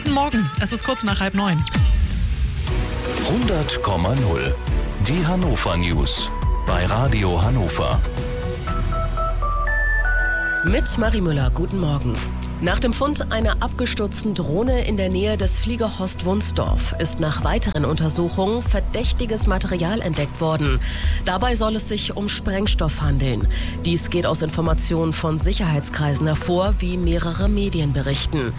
Guten Morgen, es ist kurz nach 8:30. 100,0. Die Hannover News bei Radio Hannover. Mit Marie Müller, guten Morgen. Nach dem Fund einer abgestürzten Drohne in der Nähe des Fliegerhorst Wunsdorf ist nach weiteren Untersuchungen verdächtiges Material entdeckt worden. Dabei soll es sich um Sprengstoff handeln. Dies geht aus Informationen von Sicherheitskreisen hervor, wie mehrere Medien berichten.